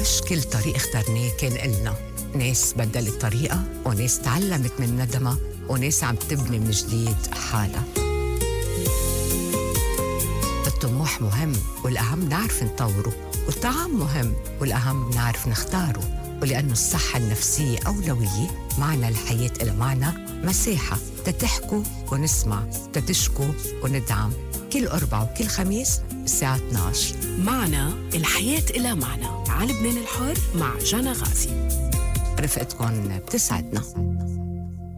مش كل طريق اخترناه كان إلنا. ناس بدلت طريقة، وناس تعلمت من ندمها، وناس عم تبني من جديد حالها. الطموح مهم، والأهم نعرف نطوره. والطعام مهم، والأهم نعرف نختاره. ولأنه الصحة النفسية أولوية، معنى الحياة إلى معنى، مساحة تتحكوا ونسمع، تتشكوا وندعم. كل أربع وكل خميس الساعة 12. معنى الحياة إلى معنى على لبنان الحر مع جانا غازي. رفقتكم بتسعدنا.